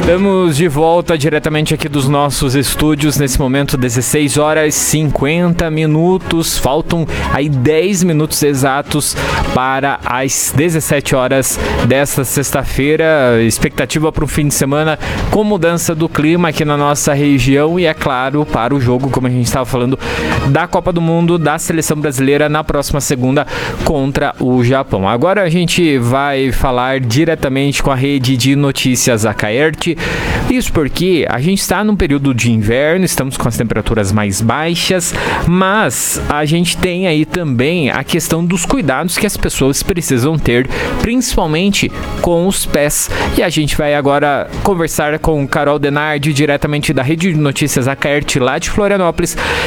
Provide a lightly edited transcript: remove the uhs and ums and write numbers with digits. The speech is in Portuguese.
Estamos de volta diretamente aqui dos nossos estúdios, nesse momento 16 horas 50 minutos, faltam aí 10 minutos exatos para as 17 horas desta sexta-feira, expectativa para o fim de semana com mudança do clima aqui na nossa região e é claro para o jogo, como a gente estava falando, da Copa do Mundo, da Seleção Brasileira na próxima segunda contra o Japão. Agora a gente vai falar diretamente com a rede de notícias Acaerte. Isso porque a gente está num período de inverno, estamos com as temperaturas mais baixas, mas a gente tem aí também a questão dos cuidados que as pessoas precisam ter, principalmente com os pés. E a gente vai agora conversar com Carol Denardi, diretamente da rede de notícias Acaerte, lá de Florianópolis,